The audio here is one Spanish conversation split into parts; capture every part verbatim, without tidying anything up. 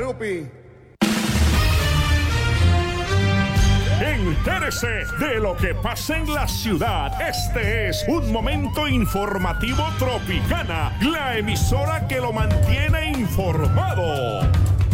Guadalupe. Entérese de lo que pasa en la ciudad. Este es un momento informativo Tropicana, la emisora que lo mantiene informado.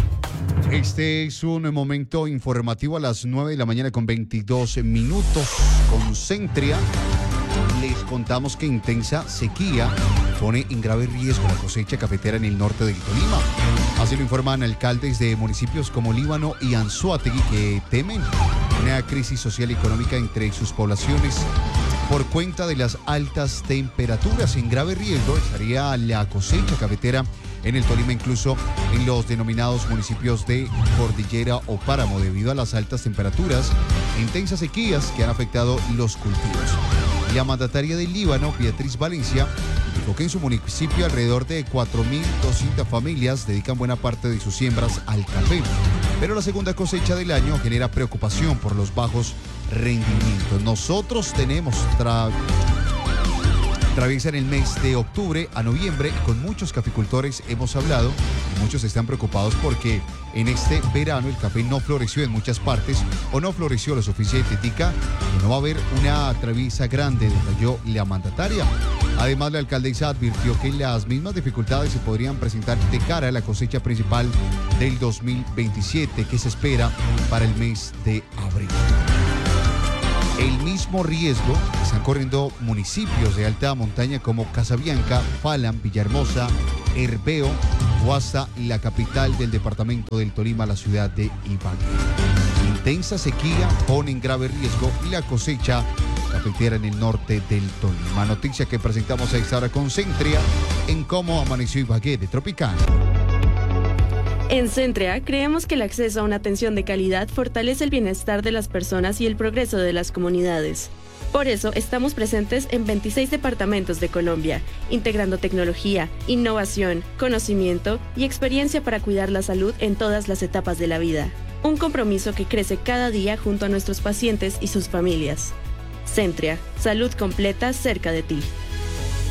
Este es un momento informativo a las nueve de la mañana con veintidós minutos con Centria. Les contamos que intensa sequía pone en grave riesgo la cosecha cafetera en el norte del Tolima. Así lo informan alcaldes de municipios como Líbano y Anzoátegui, que temen una crisis social y económica entre sus poblaciones por cuenta de las altas temperaturas. En grave riesgo estaría la cosecha cafetera en el Tolima, incluso en los denominados municipios de Cordillera o Páramo, debido a las altas temperaturas e intensas sequías que han afectado los cultivos. La mandataria del Líbano, Beatriz Valencia, dijo que en su municipio alrededor de cuatro mil doscientas familias dedican buena parte de sus siembras al café, pero la segunda cosecha del año genera preocupación por los bajos rendimientos. Nosotros tenemos tra... Atraviesan el mes de octubre a noviembre y con muchos caficultores hemos hablado y muchos están preocupados porque en este verano el café no floreció en muchas partes o no floreció lo suficiente. Indica que no va a haber una traviesa grande, detalló la mandataria. Además, la alcaldesa advirtió que las mismas dificultades se podrían presentar de cara a la cosecha principal del dos mil veintisiete que se espera para el mes de abril. El mismo riesgo están corriendo municipios de alta montaña como Casabianca, Falan, Villahermosa, Herveo o hasta la capital del departamento del Tolima, la ciudad de Ibagué. Intensa sequía pone en grave riesgo la cosecha cafetera en el norte del Tolima. Noticia que presentamos a esta hora con Centria en cómo amaneció Ibagué de Tropicana. En Centria creemos que el acceso a una atención de calidad fortalece el bienestar de las personas y el progreso de las comunidades. Por eso estamos presentes en veintiséis departamentos de Colombia, integrando tecnología, innovación, conocimiento y experiencia para cuidar la salud en todas las etapas de la vida. Un compromiso que crece cada día junto a nuestros pacientes y sus familias. Centria, salud completa cerca de ti.